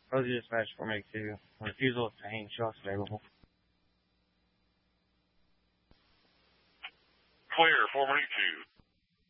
Rosie dispatch 482. Refusal of pain. Shots available. Clear, 482.